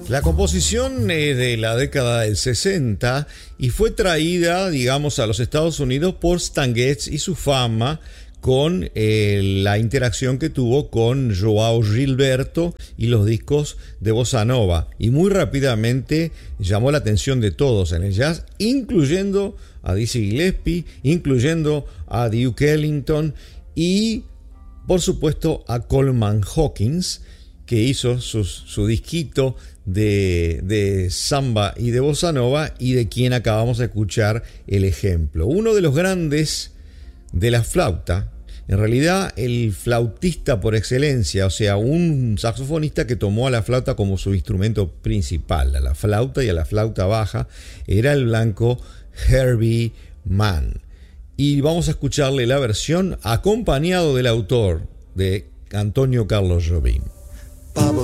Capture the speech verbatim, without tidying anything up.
La composición es de la década del sesenta y fue traída, digamos, a los Estados Unidos por Stan Getz y su fama con eh, la interacción que tuvo con Joao Gilberto y los discos de Bossa Nova. Y muy rápidamente llamó la atención de todos en el jazz, incluyendo a Dizzy Gillespie, incluyendo a Duke Ellington y, por supuesto, a Coleman Hawkins, que hizo sus, su disquito de, de samba y de bossa nova, y de quien acabamos de escuchar el ejemplo. Uno de los grandes de la flauta, en realidad el flautista por excelencia, o sea, un saxofonista que tomó a la flauta como su instrumento principal, a la flauta y a la flauta baja, era el blanco Herbie Mann. Y vamos a escucharle la versión acompañado del autor, de Antonio Carlos Jobim.